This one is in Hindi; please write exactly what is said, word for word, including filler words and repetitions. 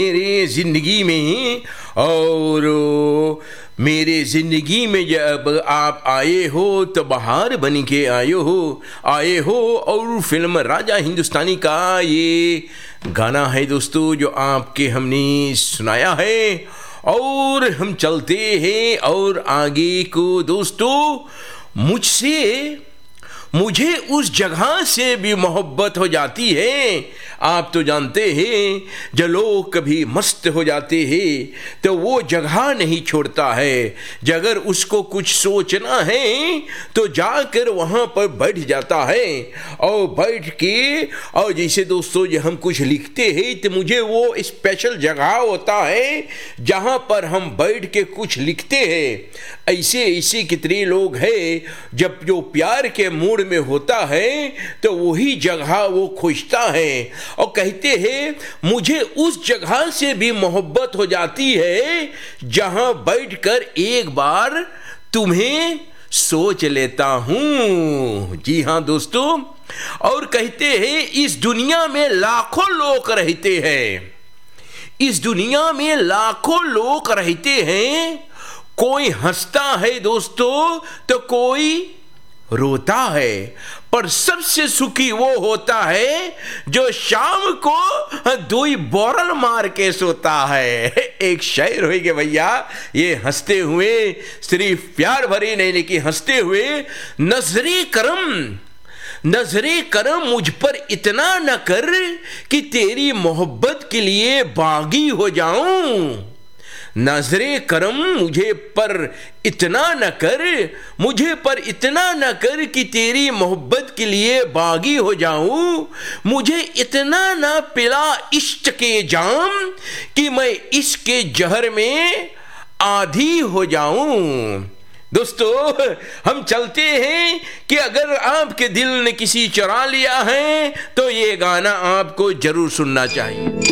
मेरे जिंदगी में और मेरे जिंदगी में जब आप आए हो तो बाहर बन के आए हो आए हो और फिल्म राजा हिंदुस्तानी का ये गाना है दोस्तों जो आपके हमने सुनाया है। और हम चलते हैं और आगे को दोस्तों, मुझसे मुझे उस जगह से भी मोहब्बत हो जाती है। आप तो जानते हैं जब लोग कभी मस्त हो जाते हैं तो वो जगह नहीं छोड़ता है। अगर उसको कुछ सोचना है तो जाकर वहाँ पर बैठ जाता है और बैठ के और जैसे दोस्तों जब हम कुछ लिखते हैं तो मुझे वो स्पेशल जगह होता है जहाँ पर हम बैठ के कुछ लिखते हैं। ऐसे ऐसे कितने लोग हैं जब जो प्यार के मूड में होता है तो वही जगह वो खोजता है और कहते हैं मुझे उस जगह से भी मोहब्बत हो जाती है जहां बैठकर एक बार तुम्हें सोच लेता हूं। जी हां दोस्तों, और कहते हैं इस दुनिया में लाखों लोग रहते हैं, इस दुनिया में लाखों लोग रहते हैं। कोई हंसता है दोस्तों तो कोई रोता है, पर सबसे सुखी वो होता है जो शाम को दुई बोरल मार के सोता है। एक शायर हो गया भैया, ये हंसते हुए सिर्फ प्यार भरे नहीं लेकिन हंसते हुए नजरे करम नजरे करम मुझ पर इतना न कर कि तेरी मोहब्बत के लिए बागी हो जाऊं। नजरे करम मुझे पर इतना न कर मुझे पर इतना न कर कि तेरी मोहब्बत के लिए बागी हो जाऊं। मुझे इतना न पिला इश्क के जाम कि मैं इश्क के जहर में आधी हो जाऊं। दोस्तों हम चलते हैं कि अगर आपके दिल ने किसी चुरा लिया है तो ये गाना आपको जरूर सुनना चाहिए।